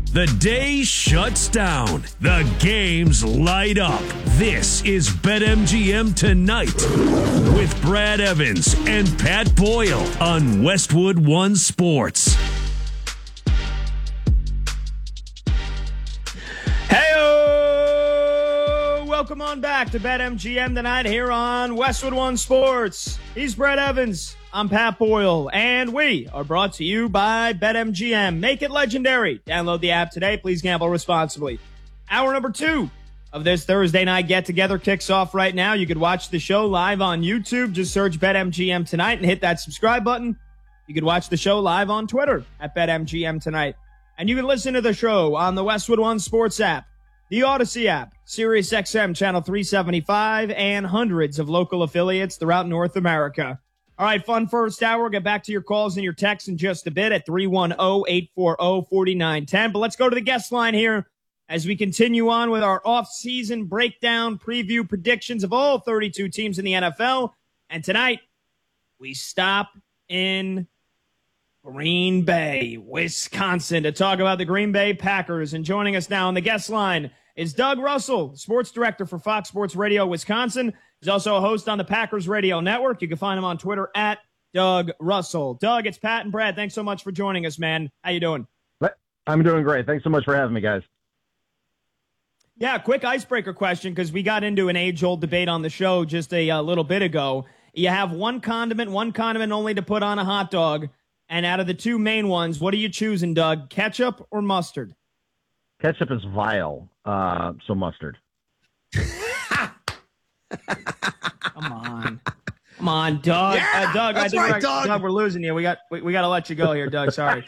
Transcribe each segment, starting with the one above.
The day shuts down. The games light up. This is BetMGM Tonight with Brad Evans and Pat Boyle on Westwood One Sports. Hey-o! Welcome on back to BetMGM Tonight here on Westwood One Sports. He's Brad Evans. I'm Pat Boyle, and we are brought to you by BetMGM. Make it legendary. Download the app today. Please gamble responsibly. Hour number 2 of this Thursday night get-together kicks off right now. You could watch the show live on YouTube. Just search BetMGM Tonight and hit that subscribe button. You could watch the show live on Twitter at BetMGM Tonight. And you can listen to the show on the Westwood One Sports app, the Odyssey app, SiriusXM Channel 375, and hundreds of local affiliates throughout North America. All right, fun first hour. We'll get back to your calls and your texts in just a bit at 310-840-4910. But let's go to the guest line here as we continue on with our off-season breakdown, preview, predictions of all 32 teams in the NFL. And tonight, we stop in Green Bay, Wisconsin, to talk about the Green Bay Packers. And joining us now on the guest line is Doug Russell, sports director for Fox Sports Radio Wisconsin. He's also a host on the Packers Radio Network. You can find him on Twitter at Doug Russell. Doug, it's Pat and Brad. Thanks so much for joining us, man. How you doing? I'm doing great. Thanks so much for having me, guys. Yeah, quick icebreaker question, because we got into an age-old debate on the show just a little bit ago. You have one condiment only to put on a hot dog, and out of the two main ones, what are you choosing, Doug? Ketchup or mustard? Ketchup is vile, so mustard. Come on, Doug. Yeah, Doug, that's right, Doug. Doug, we're losing you. We got to let you go here, Doug. Sorry.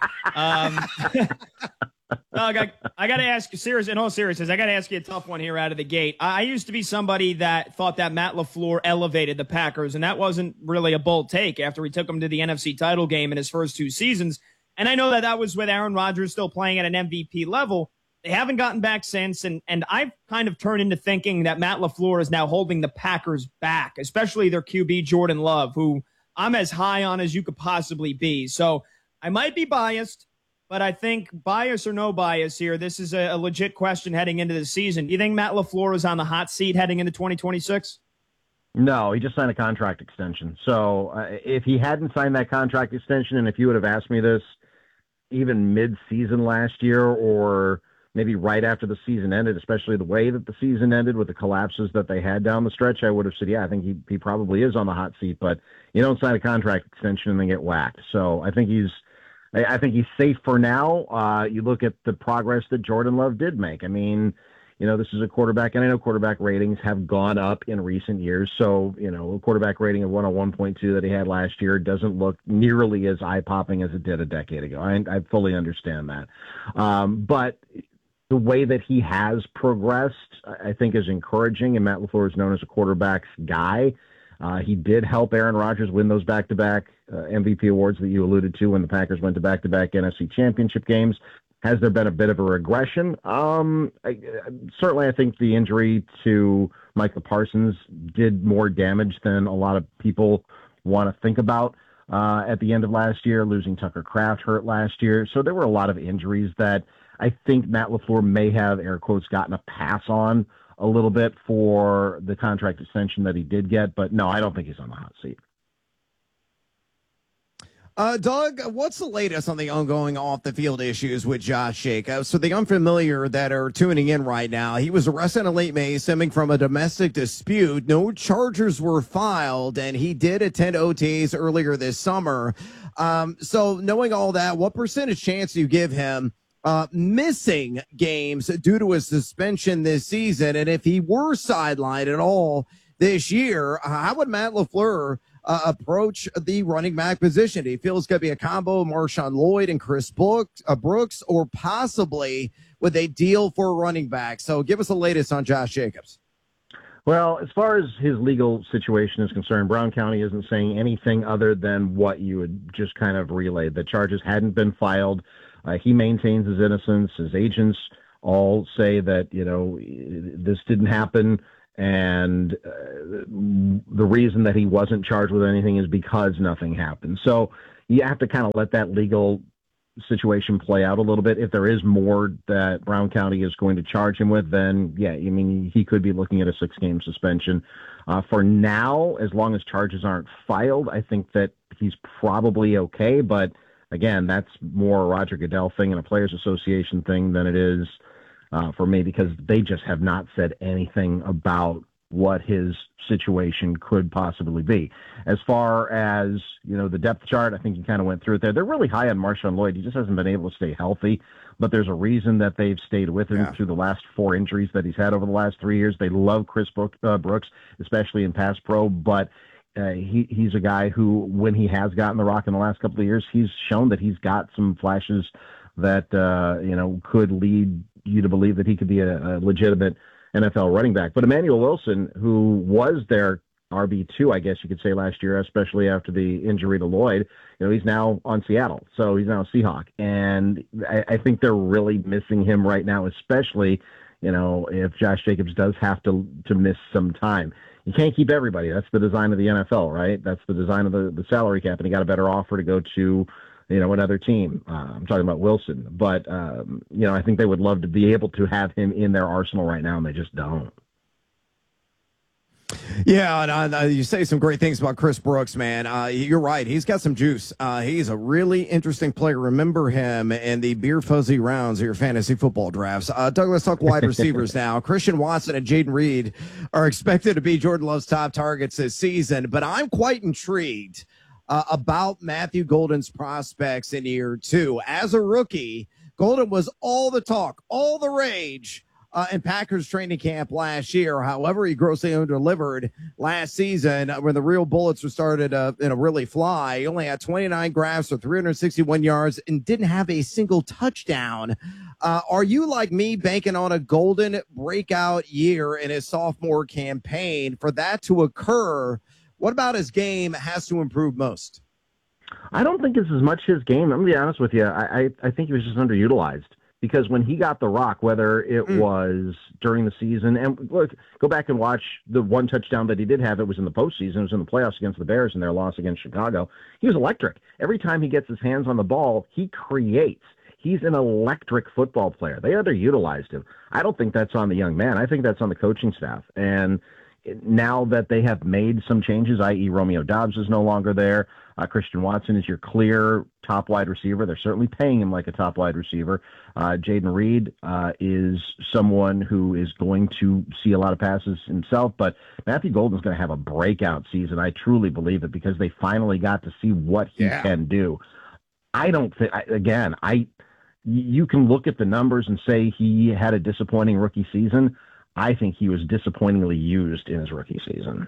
Doug, I got to ask you, in all seriousness, I got to ask you a tough one here out of the gate. I used to be somebody that thought that Matt LaFleur elevated the Packers, and that wasn't really a bold take after he took them to the NFC title game in his first 2 seasons. And I know that was with Aaron Rodgers still playing at an MVP level. They haven't gotten back since, and I've kind of turned into thinking that Matt LaFleur is now holding the Packers back, especially their QB, Jordan Love, who I'm as high on as you could possibly be. So I might be biased, but I think bias or no bias here, this is a legit question heading into the season. Do you think Matt LaFleur is on the hot seat heading into 2026? No, he just signed a contract extension. So if he hadn't signed that contract extension, and if you would have asked me this even mid-season last year or maybe right after the season ended, especially the way that the season ended with the collapses that they had down the stretch, I would have said, yeah, I think he probably is on the hot seat, but you don't sign a contract extension and then get whacked. So I think he's safe for now. You look at the progress that Jordan Love did make. I mean, this is a quarterback, and I know quarterback ratings have gone up in recent years. So, a quarterback rating of 101.2 that he had last year doesn't look nearly as eye-popping as it did a decade ago. I fully understand that. But the way that he has progressed, I think, is encouraging, and Matt LaFleur is known as a quarterback's guy. He did help Aaron Rodgers win those back-to-back MVP awards that you alluded to when the Packers went to back-to-back NFC championship games. Has there been a bit of a regression? Certainly, I think the injury to Michael Parsons did more damage than a lot of people want to think about at the end of last year. Losing Tucker Kraft hurt last year. So there were a lot of injuries that I think Matt LaFleur may have, air quotes, gotten a pass on a little bit for the contract extension that he did get. But no, I don't think he's on the hot seat. Doug, what's the latest on the ongoing off-the-field issues with Josh Jacobs? So the unfamiliar that are tuning in right now, he was arrested in late May stemming from a domestic dispute. No charges were filed, and he did attend OTAs earlier this summer. So knowing all that, what percentage chance do you give him missing games due to a suspension this season? And if he were sidelined at all this year, how would Matt LaFleur approach the running back position? Do you feel it's going to be a combo of Marshawn Lloyd and Chris Brooks, or possibly would they deal for a running back? So give us the latest on Josh Jacobs. Well, as far as his legal situation is concerned, Brown County isn't saying anything other than what you had just kind of relayed. The charges hadn't been filed. He maintains his innocence. His agents all say that, this didn't happen. And the reason that he wasn't charged with anything is because nothing happened. So you have to kind of let that legal situation play out a little bit. If there is more that Brown County is going to charge him with, then yeah, I mean, he could be looking at a 6-game suspension. For now, as long as charges aren't filed, I think that he's probably okay. But again, that's more a Roger Goodell thing and a Players Association thing than it is for me, because they just have not said anything about what his situation could possibly be. As far as, the depth chart, I think you kind of went through it there. They're really high on Marshawn Lloyd. He just hasn't been able to stay healthy, but there's a reason that they've stayed with him through the last 4 injuries that he's had over the last 3 years. They love Chris Brooks, especially in pass pro, but he's a guy who, when he has gotten the rock in the last couple of years, he's shown that he's got some flashes that, could lead you to believe that he could be a legitimate NFL running back. But Emmanuel Wilson, who was their RB2, I guess you could say, last year, especially after the injury to Lloyd, he's now on Seattle. So he's now a Seahawk. And I think they're really missing him right now, especially, if Josh Jacobs does have to miss some time. You can't keep everybody. That's the design of the NFL, right? That's the design of the salary cap. And he got a better offer to go to, another team. I'm talking about Wilson. But, I think they would love to be able to have him in their arsenal right now, and they just don't. Yeah, and you say some great things about Chris Brooks, man. You're right. He's got some juice. He's a really interesting player. Remember him in the beer fuzzy rounds of your fantasy football drafts. Doug, let's talk wide receivers now. Christian Watson and Jaden Reed are expected to be Jordan Love's top targets this season, but I'm quite intrigued about Matthew Golden's prospects in year 2. As a rookie, Golden was all the talk, all the rage in Packers training camp last year. However, he grossly under-delivered last season when the real bullets were started to really fly. He only had 29 grabs for 361 yards and didn't have a single touchdown. Are you like me banking on a Golden breakout year in his sophomore campaign? For that to occur, what about his game has to improve most? I don't think it's as much his game. I'm going to be honest with you. I think he was just underutilized. Because when he got the rock, whether it was during the season, and look, go back and watch the one touchdown that he did have. It was in the postseason. It was in the playoffs against the Bears in their loss against Chicago. He was electric. Every time he gets his hands on the ball, he creates. He's an electric football player. They underutilized him. I don't think that's on the young man. I think that's on the coaching staff. And now that they have made some changes, i.e. Romeo Doubs is no longer there, Christian Watson is your clear top wide receiver. They're certainly paying him like a top wide receiver. Jaden Reed is someone who is going to see a lot of passes himself, but Matthew Golden's going to have a breakout season. I truly believe it, because they finally got to see what he can do. I don't think, you can look at the numbers and say he had a disappointing rookie season. I think he was disappointingly used in his rookie season.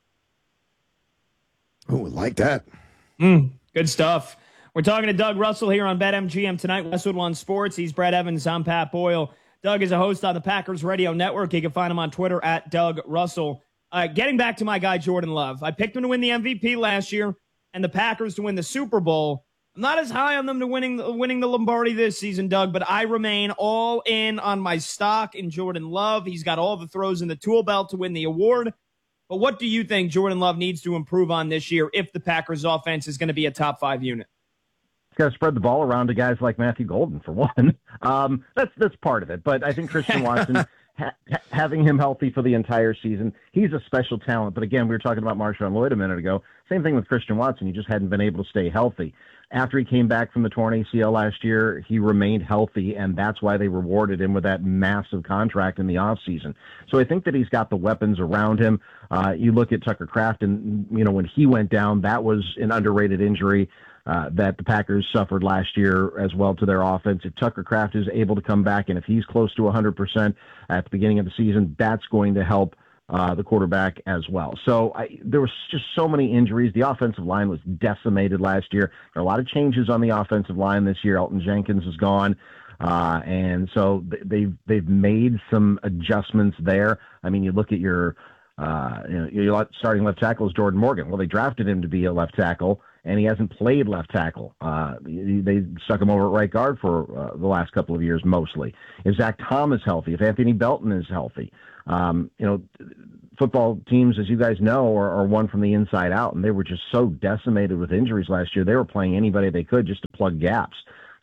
Oh, like that. Good stuff. We're talking to Doug Russell here on BetMGM tonight, Westwood One Sports. He's Brett Evans. I'm Pat Boyle. Doug is a host on the Packers Radio Network. You can find him on Twitter at Doug Russell. Getting back to my guy, Jordan Love. I picked him to win the MVP last year and the Packers to win the Super Bowl. I'm not as high on them to winning the Lombardi this season, Doug, but I remain all in on my stock in Jordan Love. He's got all the throws in the tool belt to win the award. But what do you think Jordan Love needs to improve on this year if the Packers offense is going to be a top 5 unit? He's got to spread the ball around to guys like Matthew Golden, for one. That's part of it. But I think Christian Watson, having him healthy for the entire season, he's a special talent. But again, we were talking about Marshawn Lloyd a minute ago. Same thing with Christian Watson. He just hadn't been able to stay healthy. After he came back from the torn ACL last year, he remained healthy, and that's why they rewarded him with that massive contract in the offseason. So I think that he's got the weapons around him. You look at Tucker Kraft, and when he went down, that was an underrated injury that the Packers suffered last year as well to their offense. If Tucker Kraft is able to come back, and if he's close to 100% at the beginning of the season, that's going to help the quarterback as well. So there was just so many injuries. The offensive line was decimated last year. There are a lot of changes on the offensive line this year. Elton Jenkins is gone. And so they've made some adjustments there. I mean, you look at your starting left tackle is Jordan Morgan. Well, they drafted him to be a left tackle, and he hasn't played left tackle. They stuck him over at right guard for the last couple of years mostly. If Zach Tom is healthy, if Anthony Belton is healthy, football teams, as you guys know, are one from the inside out, and they were just so decimated with injuries last year. They were playing anybody they could just to plug gaps.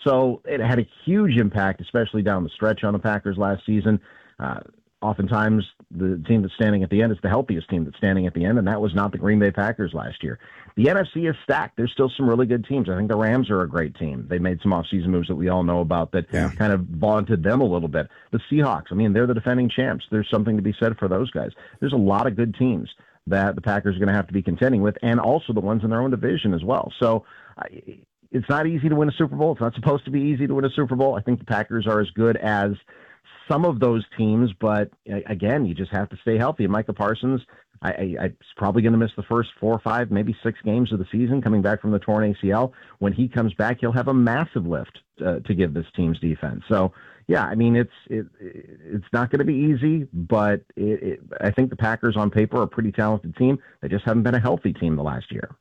So it had a huge impact, especially down the stretch on the Packers last season. Oftentimes, the team that's standing at the end is the healthiest team that's standing at the end, and that was not the Green Bay Packers last year. The NFC is stacked. There's still some really good teams. I think the Rams are a great team. They made some offseason moves that we all know about that kind of vaunted them a little bit. The Seahawks, I mean, they're the defending champs. There's something to be said for those guys. There's a lot of good teams that the Packers are going to have to be contending with, and also the ones in their own division as well. So it's not easy to win a Super Bowl. It's not supposed to be easy to win a Super Bowl. I think the Packers are as good as some of those teams, but again, you just have to stay healthy. And Micah Parsons, I'm probably going to miss the first 4 or 5, maybe 6 games of the season coming back from the torn ACL. When he comes back, he'll have a massive lift to give this team's defense. So, yeah, I mean, it's not going to be easy, but I think the Packers on paper are a pretty talented team. They just haven't been a healthy team the last year.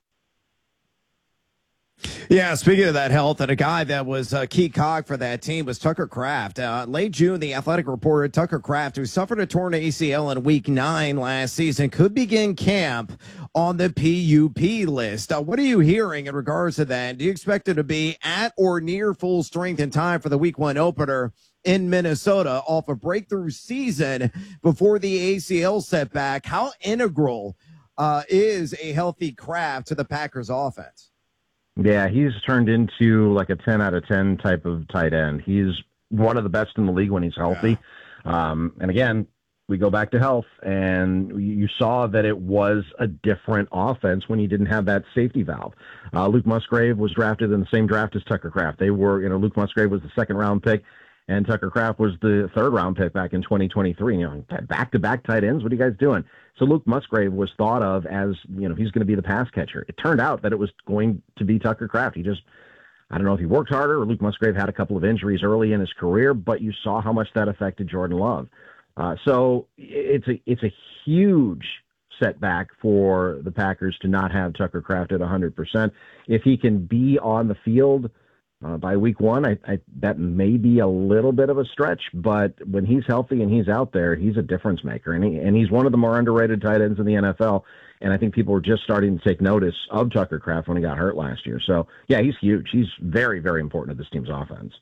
Yeah, speaking of that health, and a guy that was a key cog for that team was Tucker Kraft. Late June, the Athletic reported Tucker Kraft, who suffered a torn ACL in Week 9 last season, could begin camp on the PUP list. What are you hearing in regards to that? Do you expect him to be at or near full strength in time for the Week 1 opener in Minnesota off a breakthrough season before the ACL setback? How integral is a healthy Kraft to the Packers offense? Yeah, he's turned into like a 10 out of 10 type of tight end. He's one of the best in the league when he's healthy. And again, we go back to health, and you saw that it was a different offense when he didn't have that safety valve. Luke Musgrave was drafted in the same draft as Tucker Kraft. They were, Luke Musgrave was the 2nd-round pick, and Tucker Kraft was the 3rd-round pick back in 2023. Back-to-back tight ends, what are you guys doing? So Luke Musgrave was thought of as, he's going to be the pass catcher. It turned out that it was going to be Tucker Kraft. I don't know if he worked harder or Luke Musgrave had a couple of injuries early in his career, but you saw how much that affected Jordan Love. So it's a huge setback for the Packers to not have Tucker Kraft at 100%. If he can be on the field by Week 1, that may be a little bit of a stretch, but when he's healthy and he's out there, he's a difference maker, and he's one of the more underrated tight ends in the NFL. And I think people were just starting to take notice of Tucker Kraft when he got hurt last year. So yeah, he's huge. He's very, very important to this team's offense.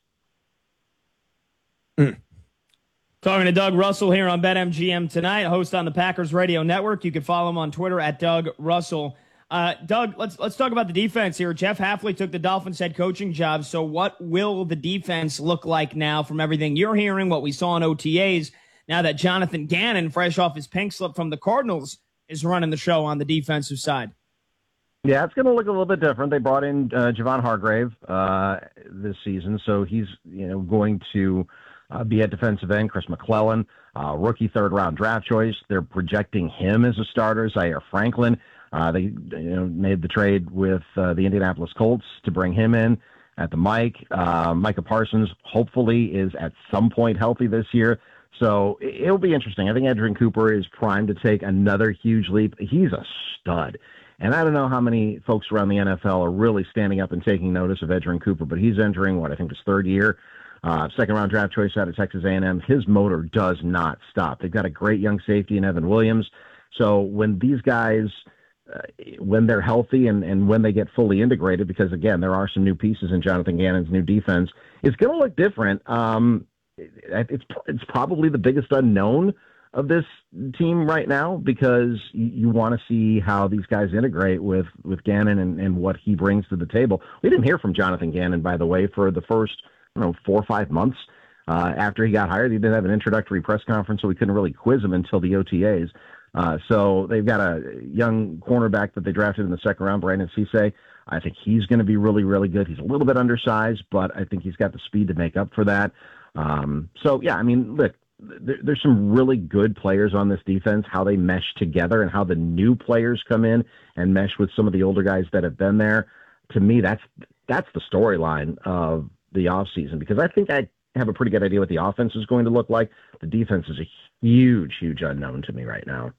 Talking to Doug Russell here on BetMGM tonight, host on the Packers Radio Network. You can follow him on Twitter at Doug Russell. Doug, let's talk about the defense here. Jeff Hafley took the Dolphins head coaching job. So what will the defense look like now from everything you're hearing, what we saw in OTAs, now that Jonathan Gannon, fresh off his pink slip from the Cardinals, is running the show on the defensive side? Yeah, it's going to look a little bit different. They brought in Javon Hargrave this season, so he's going to be at defensive end. Chris McClellan, rookie 3rd-round draft choice. They're projecting him as a starter. Zaire Franklin. They made the trade with the Indianapolis Colts to bring him in at the mic. Micah Parsons hopefully is at some point healthy this year. So it'll be interesting. I think Edgerrin Cooper is primed to take another huge leap. He's a stud. And I don't know how many folks around the NFL are really standing up and taking notice of Edgerrin Cooper, but he's entering, his 3rd year. 2nd-round draft choice out of Texas A&M. His motor does not stop. They've got a great young safety in Evan Williams. So when these guys, when they're healthy and when they get fully integrated, because, again, there are some new pieces in Jonathan Gannon's new defense, it's going to look different. It's probably the biggest unknown of this team right now, because you want to see how these guys integrate with Gannon and what he brings to the table. We didn't hear from Jonathan Gannon, by the way, for the first 4 or 5 months after he got hired. He didn't have an introductory press conference, so we couldn't really quiz him until the OTAs. So they've got a young cornerback that they drafted in the 2nd round, Brandon Cisse. I think he's going to be really, really good. He's a little bit undersized, but I think he's got the speed to make up for that. Look, there's some really good players on this defense, how they mesh together and how the new players come in and mesh with some of the older guys that have been there. To me, that's the storyline of the offseason, because I think I have a pretty good idea what the offense is going to look like. The defense is a huge, huge unknown to me right now.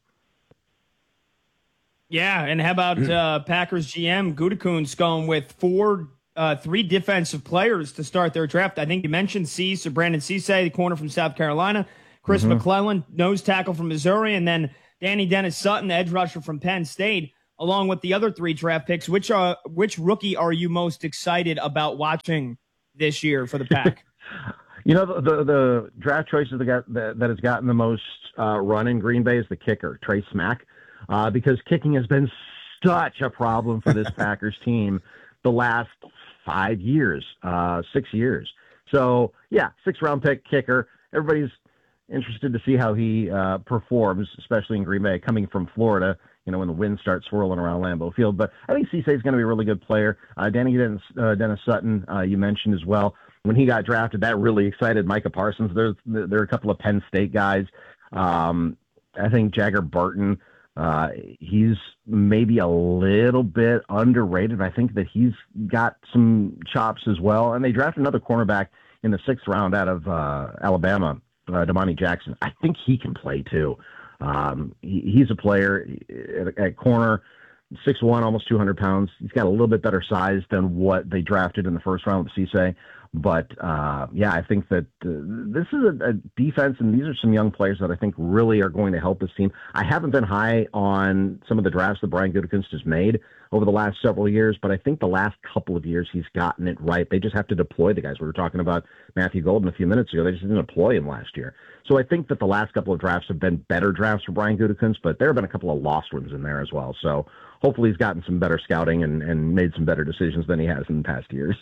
Yeah, and how about Packers GM Gutekunst going with 3 defensive players to start their draft? I think you mentioned Brandon Cisse, the corner from South Carolina, Chris McClellan, nose tackle from Missouri, and then Danny Dennis Sutton, the edge rusher from Penn State, along with the other 3 draft picks. Which rookie are you most excited about watching this year for the Pack? You know, the draft choices that has gotten the most run in Green Bay is the kicker, Trey Smack, because kicking has been such a problem for this Packers team the last 5 years, 6 years. So, yeah, 6th-round pick kicker. Everybody's interested to see how he performs, especially in Green Bay, coming from Florida, you know, when the wind starts swirling around Lambeau Field. But I think Cisse is going to be a really good player. Dennis Sutton, you mentioned as well. When he got drafted, that really excited Micah Parsons. There are a couple of Penn State guys. I think Jagger Barton, he's maybe a little bit underrated. I think that he's got some chops as well. And they drafted another cornerback in the 6th round out of Alabama, Damani Jackson. I think he can play too. He's a player at corner, 6'1", almost 200 pounds. He's got a little bit better size than what they drafted in the 1st round with Cisse. But, yeah, I think that this is a defense, and these are some young players that I think really are going to help this team. I haven't been high on some of the drafts that Brian Gutekunst has made over the last several years, but I think the last couple of years he's gotten it right. They just have to deploy the guys. We were talking about Matthew Golden a few minutes ago. They just didn't deploy him last year. So I think that the last couple of drafts have been better drafts for Brian Gutekunst, but there have been a couple of lost ones in there as well. So hopefully he's gotten some better scouting and made some better decisions than he has in past years.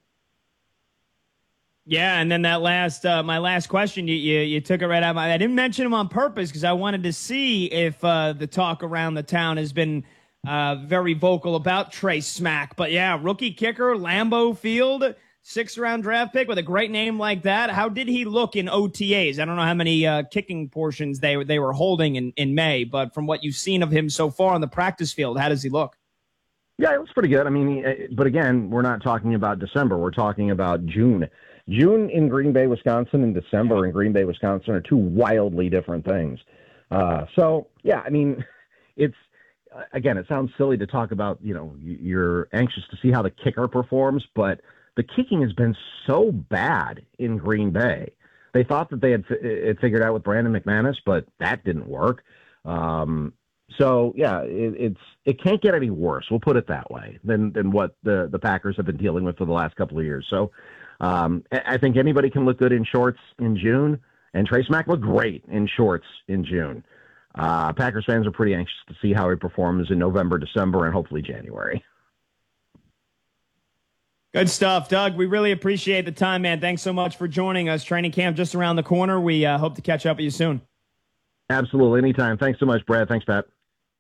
Yeah, and then that my last question, you took it right out. I didn't mention him on purpose because I wanted to see if the talk around the town has been very vocal about Trey Smack. But yeah, rookie kicker, Lambeau Field, 6th-round draft pick with a great name like that. How did he look in OTAs? I don't know how many kicking portions they were holding in May, but from what you've seen of him so far on the practice field, how does he look? Yeah, it looks pretty good. I mean, but again, we're not talking about December. We're talking about June. June in Green Bay, Wisconsin, and December in Green Bay, Wisconsin are two wildly different things. So, yeah, I mean, it's, again, it sounds silly to talk about, you know, you're anxious to see how the kicker performs, but the kicking has been so bad in Green Bay. They thought that they had figured out with Brandon McManus, but that didn't work. So, yeah, it can't get any worse, we'll put it that way, than what the Packers have been dealing with for the last couple of years. So, I think anybody can look good in shorts in June, and Trey Smack looked great in shorts in June. Packers fans are pretty anxious to see how he performs in November, December, and hopefully January. Good stuff, Doug. We really appreciate the time, man. Thanks so much for joining us. Training camp just around the corner. We hope to catch up with you soon. Absolutely. Anytime. Thanks so much, Brad. Thanks, Pat.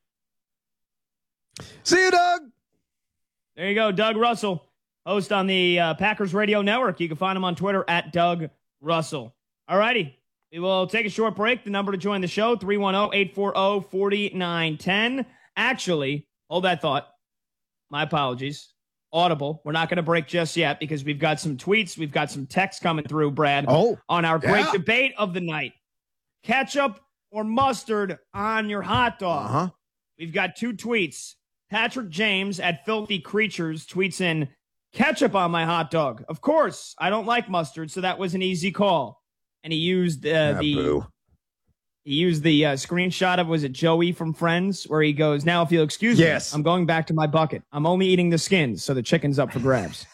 See you, Doug. There you go, Doug Russell, host on the Packers Radio Network. You can find him on Twitter at Doug Russell. All righty. We will take a short break. The number to join the show, 310-840-4910. Actually, hold that thought. My apologies. Audible. We're not going to break just yet because we've got some tweets. We've got some texts coming through, Brad, on our great debate of the night. Ketchup or mustard on your hot dog? We've got 2 tweets. Patrick James at Filthy Creatures tweets in, ketchup on my hot dog. Of course, I don't like mustard, so that was an easy call. And he used the screenshot of, was it Joey from Friends, where he goes, now if you'll excuse me, I'm going back to my bucket. I'm only eating the skins, so the chicken's up for grabs.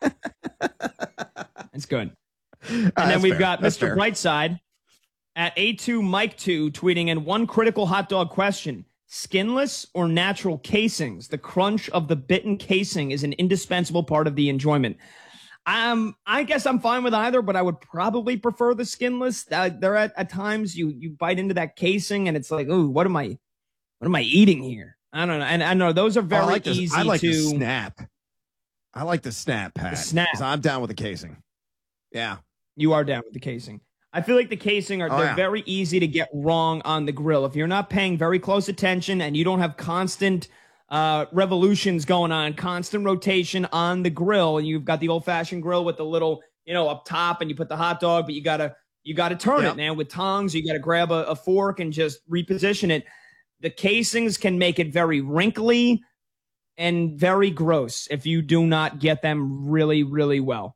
That's good. And then we've got Mr. Brightside at A2Mike2 tweeting in, one critical hot dog question. Skinless or natural casings? The crunch of the bitten casing is an indispensable part of the enjoyment. I guess I'm fine with either, but I would probably prefer the skinless. There at times you bite into that casing and it's like, ooh, what am I eating here? I don't know. And I know those are very easy to. I like the snap. I like the snap, Pat. The snap. I'm down with the casing. Yeah. You are down with the casing. I feel like the casing they're very easy to get wrong on the grill. If you're not paying very close attention and you don't have constant revolutions going on, constant rotation on the grill, and you've got the old-fashioned grill with the little, up top, and you put the hot dog, but you gotta turn it, man, with tongs. You gotta grab a fork and just reposition it. The casings can make it very wrinkly and very gross if you do not get them really, really well.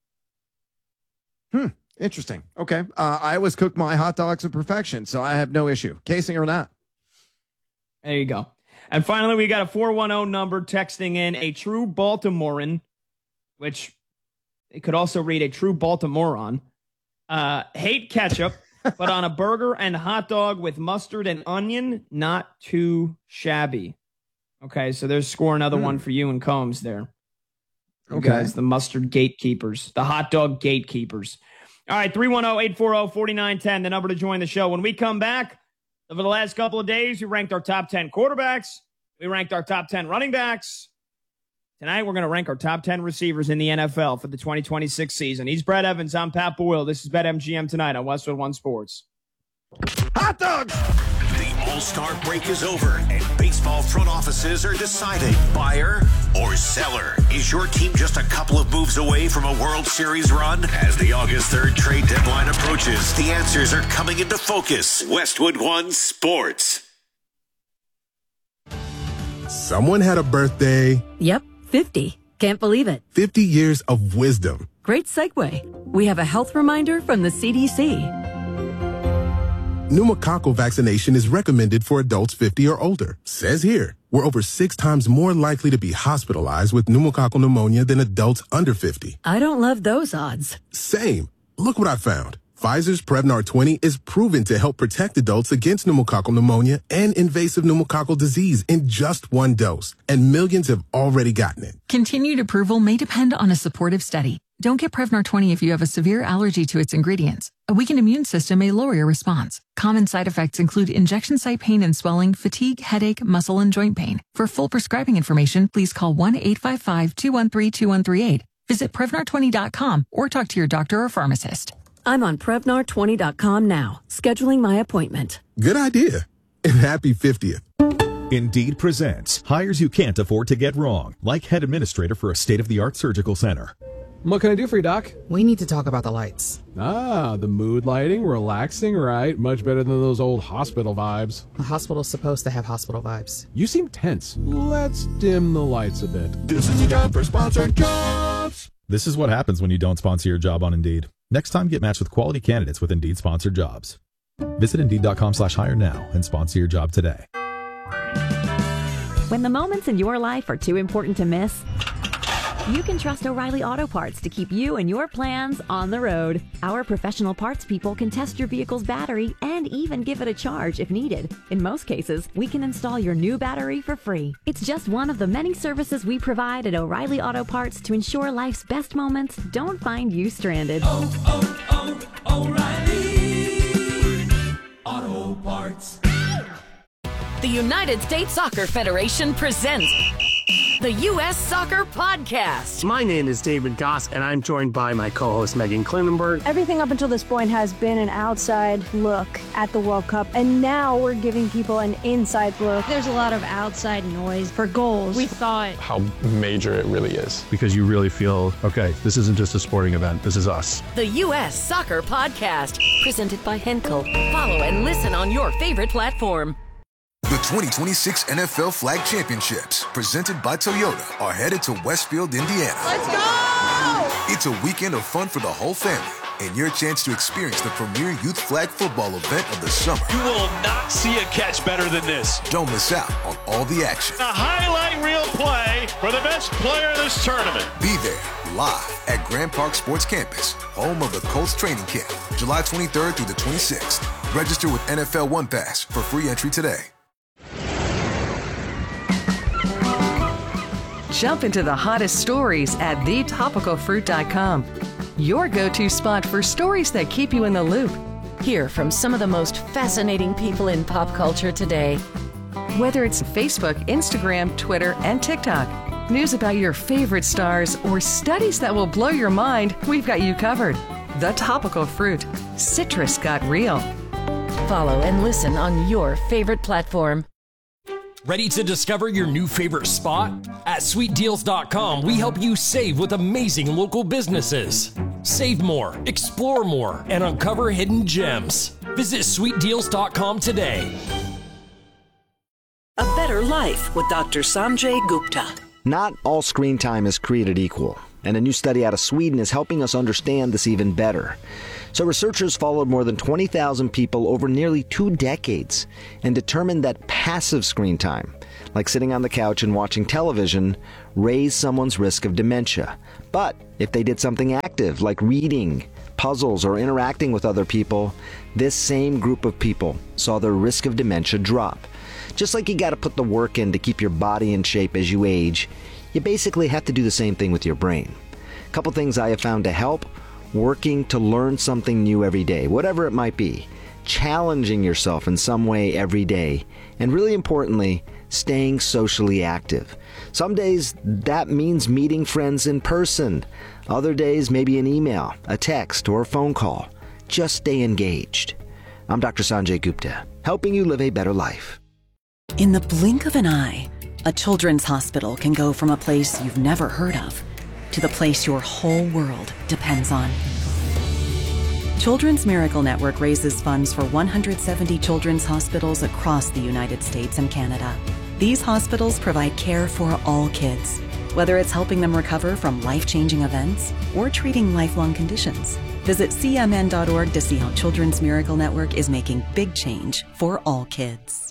Interesting. Okay. I always cook my hot dogs to perfection, so I have no issue, casing or not. There you go. And finally, we got a 410 number texting in, a true Baltimorean, which It could also read a true Baltimorean. Hate ketchup, but on a burger and hot dog with mustard and onion, not too shabby. Okay, so there's score another one for you and Combs there. You guys, the mustard gatekeepers, the hot dog gatekeepers. All right, 310-840-4910, the number to join the show. When we come back, over the last couple of days, we ranked our top 10 quarterbacks. We ranked our top 10 running backs. Tonight, we're going to rank our top 10 receivers in the NFL for the 2026 season. He's Brad Evans. I'm Pat Boyle. This is BetMGM tonight on Westwood One Sports. Hot dogs! The All-Star break is over, and baseball front offices are deciding buyer or seller. Is your team just a couple of moves away from a World Series run? As the August 3rd trade deadline approaches, the answers are coming into focus. Westwood One Sports. Someone had a birthday. Yep, 50. Can't believe it. 50 years of wisdom. Great segue. We have a health reminder from the CDC. Pneumococcal vaccination is recommended for adults 50 or older. Says here, we're over 6 times more likely to be hospitalized with pneumococcal pneumonia than adults under 50. I don't love those odds. Same. Look what I found. Pfizer's Prevnar 20 is proven to help protect adults against pneumococcal pneumonia and invasive pneumococcal disease in just 1 dose, and millions have already gotten it. Continued approval may depend on a supportive study. Don't get Prevnar 20 if you have a severe allergy to its ingredients. A weakened immune system may lower your response. Common side effects include injection site pain and swelling, fatigue, headache, muscle, and joint pain. For full prescribing information, please call 1-855-213-2138. Visit Prevnar20.com or talk to your doctor or pharmacist. I'm on Prevnar20.com now, scheduling my appointment. Good idea. And happy 50th. Indeed presents hires you can't afford to get wrong, like head administrator for a state-of-the-art surgical center. What can I do for you, Doc? We need to talk about the lights. Ah, the mood lighting, relaxing, right? Much better than those old hospital vibes. A hospital's supposed to have hospital vibes. You seem tense. Let's dim the lights a bit. This is your job for sponsored jobs. This is what happens when you don't sponsor your job on Indeed. Next time, get matched with quality candidates with Indeed sponsored jobs. Visit Indeed.com/hire now and sponsor your job today. When the moments in your life are too important to miss, you can trust O'Reilly Auto Parts to keep you and your plans on the road. Our professional parts people can test your vehicle's battery and even give it a charge if needed. In most cases, we can install your new battery for free. It's just one of the many services we provide at O'Reilly Auto Parts to ensure life's best moments don't find you stranded. O'Reilly Auto Parts. The United States Soccer Federation presents the U.S. Soccer Podcast. My name is David Goss, and I'm joined by my co-host Megan Klinenberg. Everything up until this point has been an outside look at the World Cup, and now we're giving people an inside look. There's a lot of outside noise for goals. We thought how major it really is. Because you really feel, okay, this isn't just a sporting event, this is us. The U.S. Soccer Podcast, presented by Henkel. Follow and listen on your favorite platform. The 2026 NFL Flag Championships, presented by Toyota, are headed to Westfield, Indiana. Let's go! It's a weekend of fun for the whole family and your chance to experience the premier youth flag football event of the summer. You will not see a catch better than this. Don't miss out on all the action. A highlight reel play for the best player of this tournament. Be there live at Grand Park Sports Campus, home of the Colts training camp, July 23rd through the 26th. Register with NFL One Pass for free entry today. Jump into the hottest stories at thetopicalfruit.com. Your go-to spot for stories that keep you in the loop. Hear from some of the most fascinating people in pop culture today. Whether it's Facebook, Instagram, Twitter, and TikTok, news about your favorite stars, or studies that will blow your mind, we've got you covered. The Topical Fruit. Citrus got real. Follow and listen on your favorite platform. Ready to discover your new favorite spot? At SweetDeals.com, we help you save with amazing local businesses. Save more, explore more, and uncover hidden gems. Visit SweetDeals.com today. A better life with Dr. Sanjay Gupta. Not all screen time is created equal. And a new study out of Sweden is helping us understand this even better. So researchers followed more than 20,000 people over nearly 2 decades and determined that passive screen time, like sitting on the couch and watching television, raised someone's risk of dementia. But if they did something active, like reading, puzzles, or interacting with other people, this same group of people saw their risk of dementia drop. Just like you got to put the work in to keep your body in shape as you age, you basically have to do the same thing with your brain. A couple things I have found to help: working to learn something new every day, whatever it might be, challenging yourself in some way every day, and really importantly, staying socially active. Some days that means meeting friends in person. Other days, maybe an email, a text, or a phone call. Just stay engaged. I'm Dr. Sanjay Gupta, helping you live a better life. In the blink of an eye, a children's hospital can go from a place you've never heard of to the place your whole world depends on. Children's Miracle Network raises funds for 170 children's hospitals across the United States and Canada. These hospitals provide care for all kids, whether it's helping them recover from life-changing events or treating lifelong conditions. Visit cmn.org to see how Children's Miracle Network is making big change for all kids.